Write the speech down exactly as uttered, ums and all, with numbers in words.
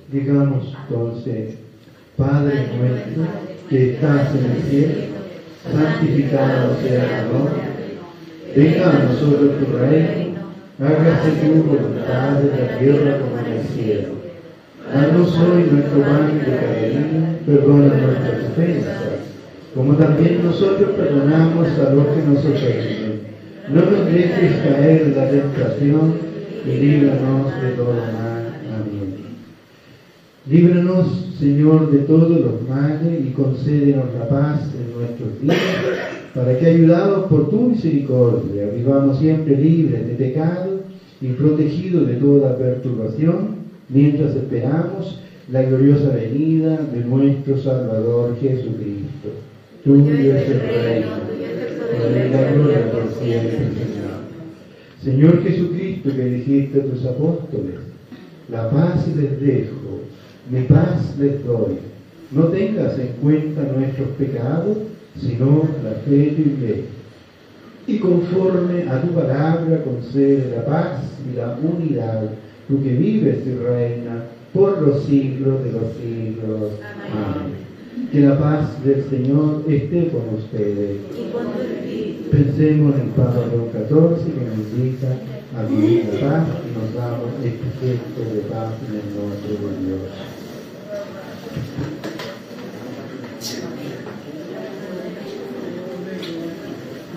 Digamos entonces: Padre nuestro que estás en el cielo, santificado sea tu nombre. Venga a nosotros tu reino, hágase tu voluntad en la tierra como en el cielo. Danos hoy nuestro pan de cada día, perdona nuestras ofensas, como también nosotros perdonamos a los que nos ofenden. No nos dejes caer en la tentación y líbranos de todo mal. Amén. Líbranos, Señor, de todos los males y concédenos la paz en nuestros días, para que, ayudados por tu misericordia, vivamos siempre libres de pecado y protegidos de toda perturbación, mientras esperamos la gloriosa venida de nuestro Salvador Jesucristo. Tuyo es el reino, y la gloria por siempre, Señor. Señor Jesucristo, que dijiste a tus apóstoles: la paz les dejo, mi paz les doy. No tengas en cuenta nuestros pecados, sino la fe de tu ley. Y conforme a tu palabra concede la paz y la unidad, tú que vives y reinas por los siglos de los siglos. Amén. Que la paz del Señor esté con ustedes. Y con tu espíritu. Pensemos en el Papa León catorce, que nos invita a vivir la paz y nos damos este gesto de paz en el nombre de Dios.